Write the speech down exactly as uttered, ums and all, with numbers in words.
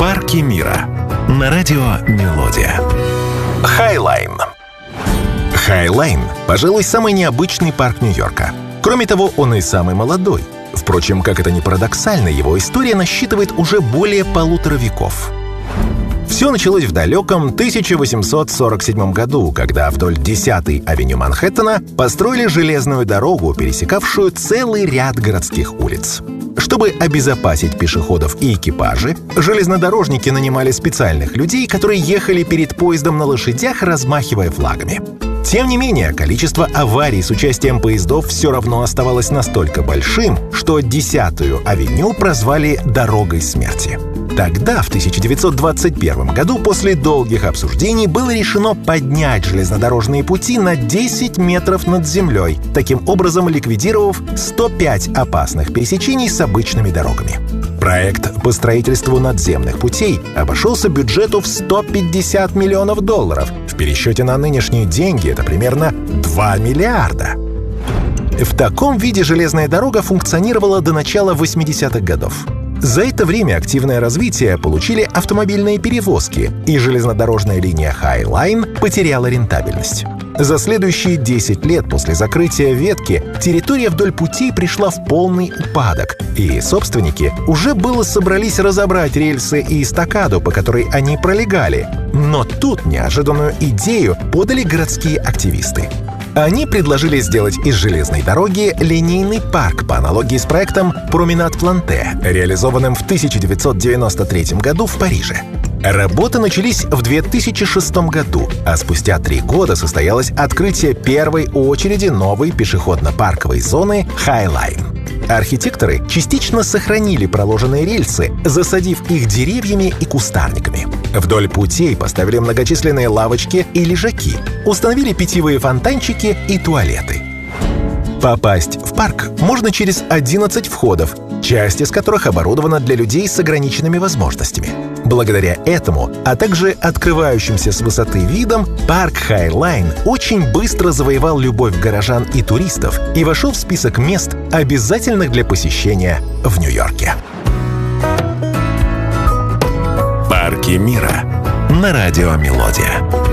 Парки мира на радио Мелодия. Хай-Лайн. Хай-Лайн, пожалуй, самый необычный парк Нью-Йорка. Кроме того, он и самый молодой. Впрочем, как это ни парадоксально, его история насчитывает уже более полутора веков. Все началось в далеком тысяча восемьсот сорок седьмом году, когда вдоль десятой авеню Манхэттена построили железную дорогу, пересекавшую целый ряд городских улиц. Чтобы обезопасить пешеходов и экипажи, железнодорожники нанимали специальных людей, которые ехали перед поездом на лошадях, размахивая флагами. Тем не менее, количество аварий с участием поездов все равно оставалось настолько большим, что десятую авеню прозвали «дорогой смерти». Тогда, в тысяча девятьсот двадцать первом году, после долгих обсуждений, было решено поднять железнодорожные пути на десять метров над землей, таким образом ликвидировав сто пять опасных пересечений с обычными дорогами. Проект по строительству надземных путей обошелся бюджету в сто пятьдесят миллионов долларов. В пересчете на нынешние деньги это примерно два миллиарда. В таком виде железная дорога функционировала до начала восьмидесятых годов. За это время активное развитие получили автомобильные перевозки, и железнодорожная линия Хай-Лайн потеряла рентабельность. За следующие десять лет после закрытия ветки территория вдоль путей пришла в полный упадок, и собственники уже было собрались разобрать рельсы и эстакаду, по которой они пролегали. Но тут неожиданную идею подали городские активисты. Они предложили сделать из железной дороги линейный парк по аналогии с проектом «Променад Планте», реализованным в тысяча девятьсот девяносто третьем году в Париже. Работы начались в две тысячи шестом году, а спустя три года состоялось открытие первой очереди новой пешеходно-парковой зоны Хай-Лайн. Архитекторы частично сохранили проложенные рельсы, засадив их деревьями и кустарниками. Вдоль путей поставили многочисленные лавочки и лежаки, установили питьевые фонтанчики и туалеты. Попасть в парк можно через одиннадцать входов, часть из которых оборудована для людей с ограниченными возможностями. Благодаря этому, а также открывающимся с высоты видом, парк Хай-Лайн очень быстро завоевал любовь горожан и туристов и вошел в список мест, обязательных для посещения в Нью-Йорке. Парки мира на радио Мелодия.